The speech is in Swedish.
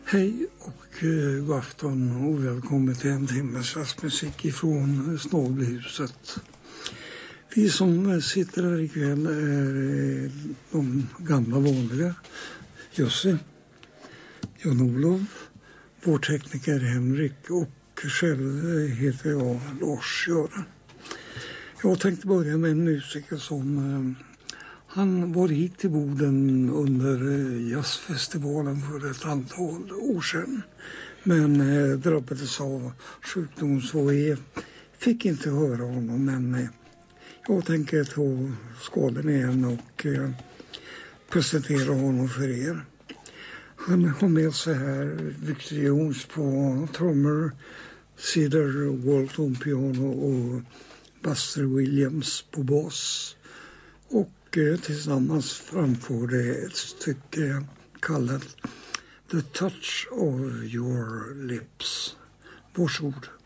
Hej och god afton och välkommen till en timmes jazzmusik ifrån Snålbyhuset. Vi som sitter här ikväll är de gamla vanliga. Jussi, Jan-Olof, vår tekniker Henrik och själv heter jag Lars-Göran. Jag tänkte börja med en musiker som han var hit till Boden under jazzfestivalen för ett antal år sedan. Men drabbades av sjukdom så fick inte höra honom. Men jag tänker ta skålen igen och presentera honom för er. Han har med sig här Victor Jones på trummor, Cedar Walton piano och Buster Williams på bas. Och tillsammans framförde ett stycke kallat The Touch of Your Lips. Varsågod.